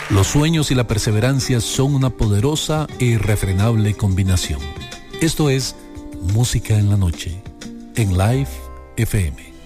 Los sueños y la perseverancia son una poderosa e irrefrenable combinación. Esto es Música en la Noche, en Live FM.